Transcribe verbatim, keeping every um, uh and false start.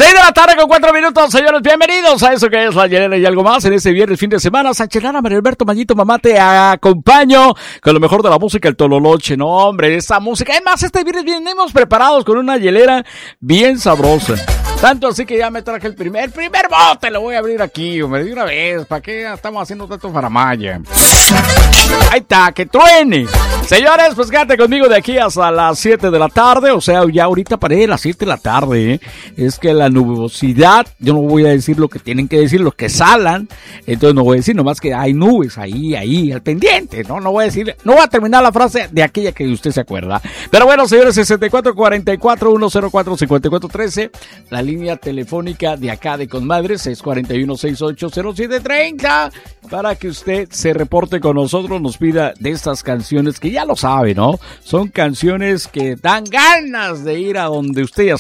seis de la tarde con cuatro minutos, señores, bienvenidos a eso que es La Hielera y algo más en este viernes, fin de semana. Sanchelana, Mario Alberto, Mayito, mamá, te acompaño con lo mejor de la música, el Tololoche. No, hombre, esa música. Además, este viernes venimos preparados con una hielera bien sabrosa. Tanto así que ya me traje el primer, el primer bote, lo voy a abrir aquí, hombre, de una vez. ¿Para qué estamos haciendo tanto faramaya? Ahí está, que truene. Señores, pues quédate conmigo de aquí hasta las siete de la tarde, o sea, ya ahorita paré las siete de la tarde, ¿eh? Es que la nubosidad, yo no voy a decir lo que tienen que decir, los que salan, entonces no voy a decir, nomás que hay nubes ahí, ahí, al pendiente, ¿no? No voy a decir, no voy a terminar la frase de aquella que usted se acuerda. Pero bueno, señores, sesenta y cuatro cuarenta y cuatro, ciento cuatro, cincuenta y cuatro trece, la línea telefónica de acá de Conmadres, seis cuatro uno, seis ocho cero siete tres cero, para que usted se reporte con nosotros, nos pida de estas canciones que ya lo sabe, ¿no? Son canciones que dan ganas de ir a donde usted ya